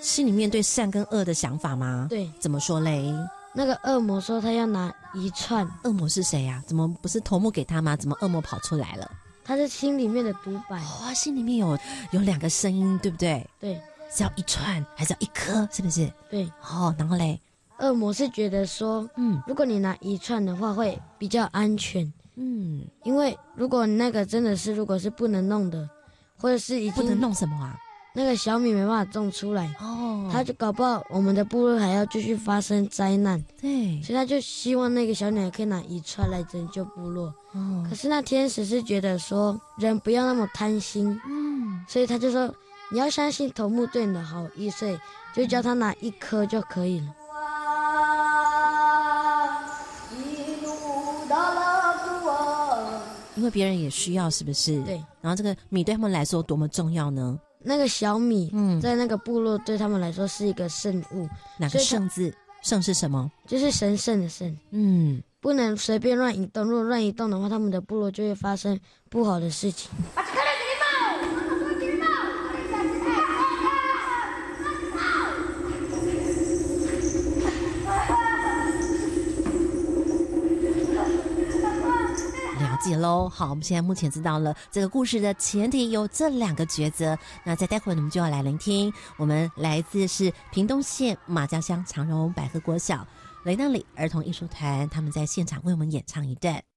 心里面对善跟恶的想法吗？ 对， 怎么说嘞？ 那个恶魔说他要拿一串。 恶魔是谁啊？怎么不是头目给他吗？怎么恶魔跑出来了？ 他是心里面的独白。 哇，心里面有两个声音，对不对？ 对， 是要一串还是要一颗？是不是？ 对。 然后嘞， 恶魔是觉得说，如果你拿一串的话会比较安全。因为如果那个真的是如果是不能弄的，或者是已经不能弄什么啊？ 那个小米没办法种出来，他就搞不好我们的部落还要继续发生灾难。 对， 所以他就希望那个小女孩可以拿一串来拯救部落。可是那天使是觉得说人不要那么贪心，所以他就说你要相信头目对你的好意，所以就叫他拿一颗就可以了。 因为别人也需要，是不是？ 对。 然后这个米对他们来说多么重要呢？ 那个小米，在那个部落对他们来说是一个圣物。 哪个圣字？圣是什么？ 就是神圣的圣。不能随便乱移动，如果乱移动的话，他们的部落就会发生不好的事情。 了解咯。好，我们现在目前知道了这个故事的前提有这两个抉择。那在待会儿我们就要来聆听我们来自是屏东县马家乡长荣百合国小雷纳里儿童艺术团，他们在现场为我们演唱一段。